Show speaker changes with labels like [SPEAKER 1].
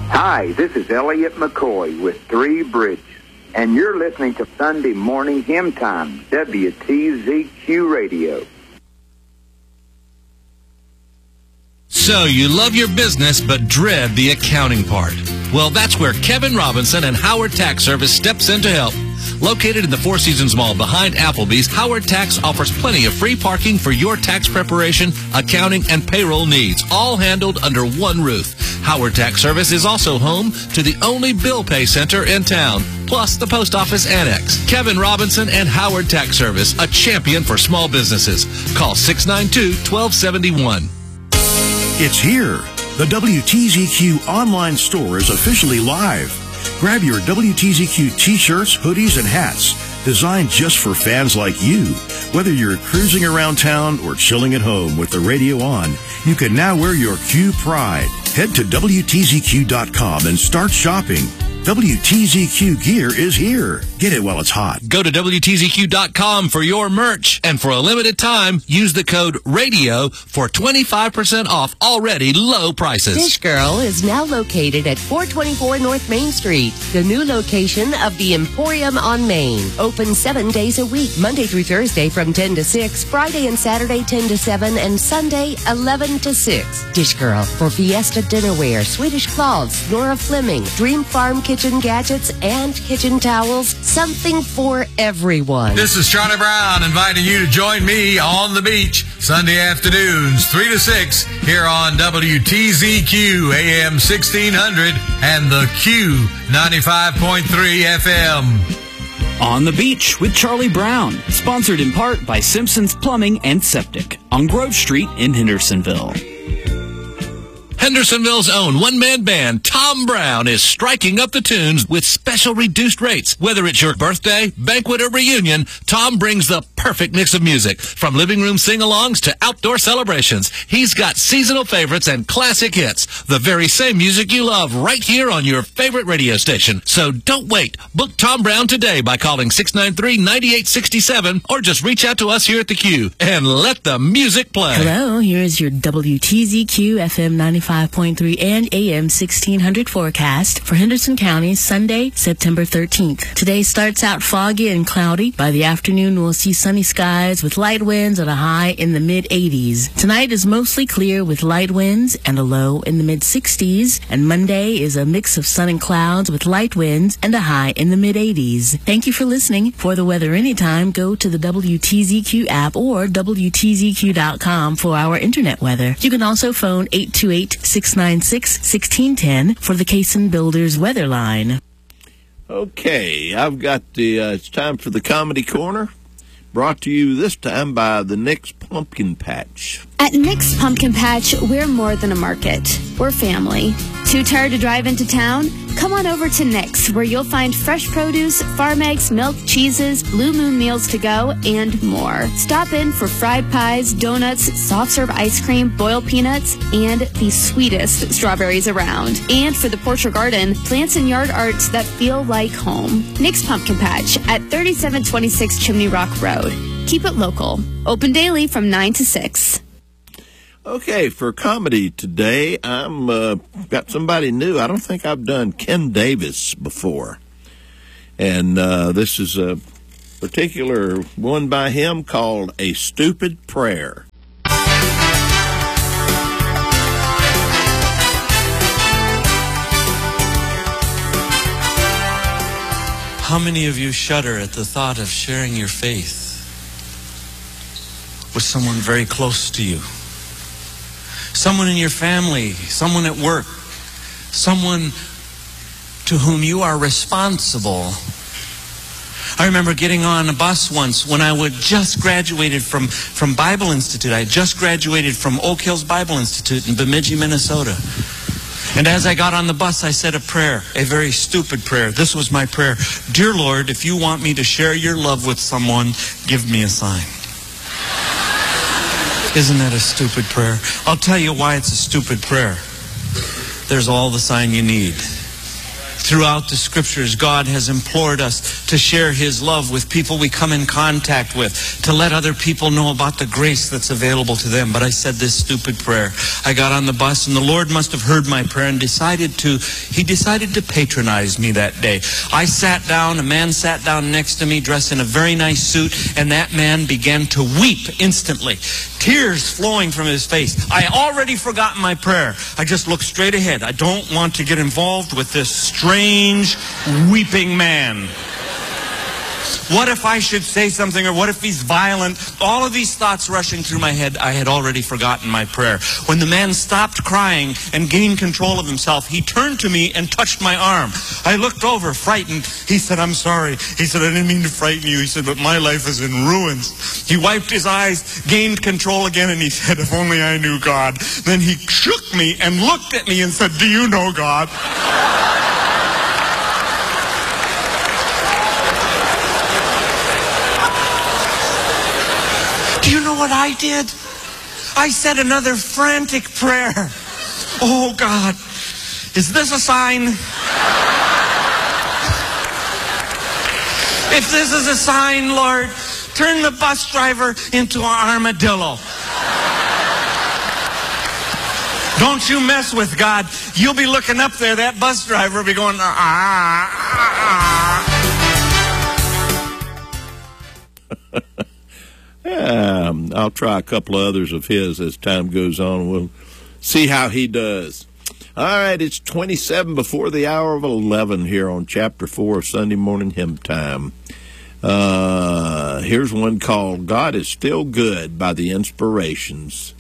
[SPEAKER 1] Hi, this is Elliot McCoy with Three Bridges, and you're listening to Sunday Morning Hymn Time, WTZQ Radio.
[SPEAKER 2] So you love your business but dread the accounting part. Well, that's where Kevin Robinson and Howard Tax Service steps in to help. Located in the Four Seasons Mall behind Applebee's, Howard Tax offers plenty of free parking for your tax preparation, accounting, and payroll needs, all handled under one roof. Howard Tax Service is also home to the only bill pay center in town, plus the post office annex. Kevin Robinson and Howard Tax Service, a champion for small businesses. Call 692-1271.
[SPEAKER 3] It's here. The WTZQ online store is officially live. Grab your WTZQ t-shirts, hoodies, and hats designed just for fans like you. Whether you're cruising around town or chilling at home with the radio on, you can now wear your Q pride. Head to WTZQ.com and start shopping. WTZQ gear is here. Get it while it's hot.
[SPEAKER 2] Go to WTZQ.com for your merch. And for a limited time, use the code RADIO for 25% off already low prices.
[SPEAKER 4] Dish Girl is now located at 424 North Main Street, the new location of the Emporium on Main. Open 7 days a week, Monday through Thursday from 10 to 6, Friday and Saturday 10 to 7, and Sunday 11 to 6. Dish Girl for Fiesta Dinnerware, Swedish Cloths, Nora Fleming, Dream Farm kitchen gadgets, and kitchen towels. Something for everyone.
[SPEAKER 5] This is Charlie Brown inviting you to join me on the beach Sunday afternoons 3 to 6 here on WTZQ AM 1600 and the Q 95.3 FM.
[SPEAKER 6] On the Beach with Charlie Brown, sponsored in part by Simpson's Plumbing and Septic on Grove Street in Hendersonville.
[SPEAKER 2] Hendersonville's own one-man band, Tom Brown, is striking up the tunes with special reduced rates. Whether it's your birthday, banquet, or reunion, Tom brings the perfect mix of music. From living room sing-alongs to outdoor celebrations, he's got seasonal favorites and classic hits. The very same music you love right here on your favorite radio station. So don't wait. Book Tom Brown today by calling 693-9867 or just reach out to us here at the Q and let the music play.
[SPEAKER 7] Hello, here is your WTZQ FM 95.3 and AM 1600 forecast for Henderson County, Sunday, September 13th. Today starts out foggy and cloudy. By the afternoon, we'll see sunny skies with light winds at a high in the mid-80s. Tonight is mostly clear with light winds and a low in the mid-60s. And Monday is a mix of sun and clouds with light winds and a high in the mid-80s. Thank you for listening. For the weather anytime, go to the WTZQ app or WTZQ.com for our internet weather. You can also phone 828-696-1610 for the Cason Builders weather line.
[SPEAKER 8] Okay, I've got it's time for the Comedy Corner, brought to you this time by the Nick's Pumpkin Patch.
[SPEAKER 9] At Nick's Pumpkin Patch, we're more than a market. We're family. Too tired to drive into town? Come on over to Nick's, where you'll find fresh produce, farm eggs, milk, cheeses, Blue Moon meals to go, and more. Stop in for fried pies, donuts, soft serve ice cream, boiled peanuts, and the sweetest strawberries around. And for the porch or garden, plants and yard arts that feel like home. Nick's Pumpkin Patch at 3726 Chimney Rock Road. Keep it local. Open daily from 9 to 6.
[SPEAKER 8] Okay, for comedy today, I'm got somebody new. I don't think I've done Ken Davis before. And this is a particular one by him called A Stupid Prayer.
[SPEAKER 10] How many of you shudder at the thought of sharing your faith with someone very close to you? Someone in your family, someone at work, someone to whom you are responsible. I remember getting on a bus once when I had just graduated from Bible Institute. I had just graduated from Oak Hills Bible Institute in Bemidji, Minnesota. And as I got on the bus, I said a prayer, a very stupid prayer. This was my prayer. Dear Lord, if you want me to share your love with someone, give me a sign. Isn't that a stupid prayer? I'll tell you why it's a stupid prayer. There's all the sign you need. Throughout the scriptures, God has implored us to share his love with people we come in contact with, to let other people know about the grace that's available to them. But I said this stupid prayer. I got on the bus, and the Lord must have heard my prayer and decided to patronize me that day. I sat down, a man sat down next to me dressed in a very nice suit, and that man began to weep instantly. Tears flowing from his face. I already forgotten my prayer. I just looked straight ahead. I don't want to get involved with this strange, weeping man. What if I should say something, or what if he's violent? All of these thoughts rushing through my head. I had already forgotten my prayer. When the man stopped crying and gained control of himself, he turned to me and touched my arm. I looked over, frightened. He said, "I'm sorry." He said, "I didn't mean to frighten you." He said, "But my life is in ruins." He wiped his eyes, gained control again, and he said, "If only I knew God." Then he shook me and looked at me and said, "Do you know God?" Do you know what I did? I said another frantic prayer. Oh, God, is this a sign? If this is a sign, Lord, turn the bus driver into an armadillo. Don't you mess with God. You'll be looking up there, that bus driver will be going,
[SPEAKER 8] I'll try a couple of others of his as time goes on. We'll see how he does. All right, it's 27 before the hour of 11 here on Chapter 4 of Sunday Morning Hymn Time. Here's one called "God is Still Good" by the Inspirations.